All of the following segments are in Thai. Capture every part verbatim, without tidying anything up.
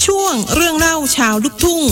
ช่วงเรื่องเล่าชาวลูกทุ่ง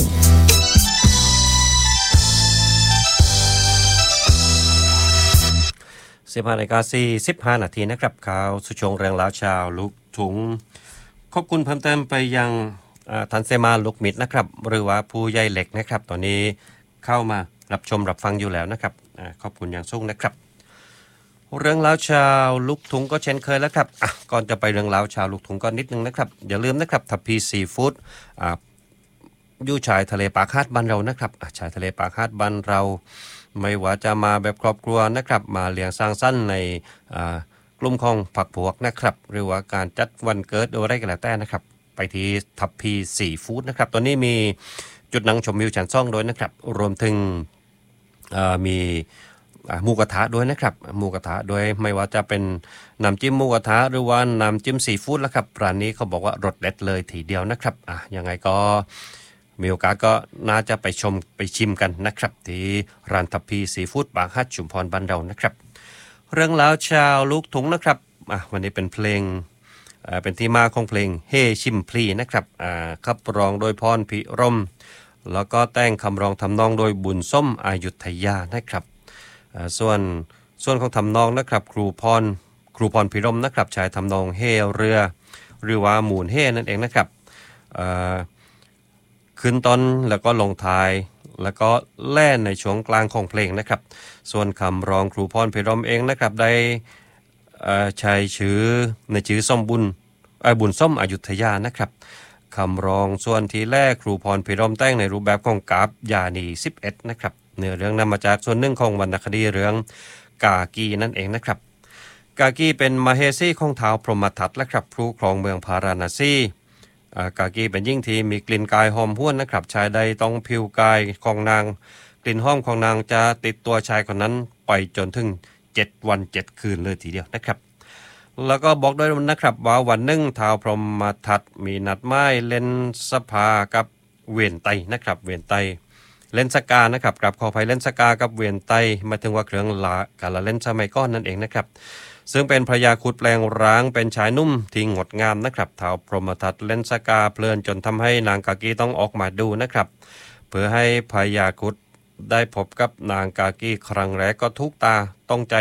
สิบห้านาฬิกาสี่สิบห้านาทีนะครับข่าวสุชงเรื่องราวชาวลูกทุ่งขอบคุณเพิ่มเติมไปยังทันเซมาลูกมิดนะครับหรือว่าผู้ใหญ่เหล็กนะครับตอนนี้เข้ามารับชมรับฟังอยู่แล้วนะครับขอบคุณอย่างสูงนะครับเรื่องราวชาวลูกทุ่งก็เช่นเคยแล้วครับอ่ะก่อนจะไปเรื่องราวชาวลูกทุ่งก็นิดนึงนะครับอย่าลืมนะครับทัพพีซีฟู้ดอ่าอยู่ชายทะเลปากคาดบ้านเรานะครับชายทะเลปากคาดบ้านเราไม่ว่าจะมาแบบครอบครัวนะครับมาเลี้ยงสร้างสรรค์ในกลุ่มของผักพวกนะครับหรือว่าการจัดวันเกิดโดยอะไรก็แล้วแต่นะครับไปที่ทัพพีซีฟู้ดนะครับตอนนี้มีจุดนั่งชมวิวชั้นสองด้วยนะครับรวมถึงมีหมูกระทะด้วยนะครับหมูกระทะด้วยไม่ว่าจะเป็นน้ำจิ้มหมูกระทะหรือว่าน้ำจิ้มซีฟู้ดแล้วครับร้านนี้เขาบอกว่ารสเด็ดเลยทีเดียวนะครับอ่ะยังไงก็มีโอกาสก็น่าจะไปชมไปชิมกันนะครับที่ร้านทัพพีซีฟู้ดบางฮัดชุมพรบ้านเรานะครับเรื่องราวชาวลูกทุ่งนะครับอ่ะวันนี้เป็นเพลงอ่าเป็นที่มาของเพลงเฮชิมพลีนะครับอ่าขับร้องโดยพรพิรมแล้วก็แต่งคำร้องทำนองโดยบุญส้มอยุธยานะครับอ่าส่วนส่วนของทำนองนะครับครูพรครูพรพิรมนะครับใช้ทำนองเฮเรือหรือว่าหมูนเฮนั่นเองนะครับอ่าขึ้นต้นแล้วก็ลงท้ายแล้วก็แล่ในช่วงกลางของเพลงนะครับส่วนคำร้องครูพรพิรมเองนะครับได้ใช้ชื่อในชื่อส้มบุญบุญส้มอยุธยานะครับคำร้องส่วนที่แรกครูพรพิรมแต่งในรูปแบบของกาบยานีสิบเอ็ดนะครับเนื้อเรื่องนำมาจากส่วนหนึ่งของวรรณคดีเรื่องกากีนั่นเองนะครับกากีเป็นมเหสีของท้าวพรหมทัตและครับผู้ครองเมืองพาราณสีกากีเป็นยิ่งที่มีกลิ่นกายหอมห้วนนะครับชายใดต้องผิวกายของนางกลิ่นหอมของนางจะติดตัวชายคนนั้นไปจนถึงเจ็ดวันเจ็ดคืนเลยทีเดียวนะครับแล้วก็บอกด้วยนะครับว่าวันหนึ่งท้าวพรหมทัตมีนัดหมายเล่นสภากับเวียนไตนะครับเวียนไตเล่นสกานะครับกลับขออภัยเล่นสกากับเวียนไตมาถึงว่าเครื่องละการละเล่นสมัยก่อนนั่นเองนะครับซึ่งเป็นพระยาครุฑแปลงร่างเป็นชายนุ่มที่งดงามนะครับท้าวพรหมทัตเล่นสกาเพลินจนทำให้นางกากีต้องออกมาดูนะครับเพื่อให้พระยาครุฑได้พบกับนางกากีครั้งแรกก็ทุกตาต้องใจ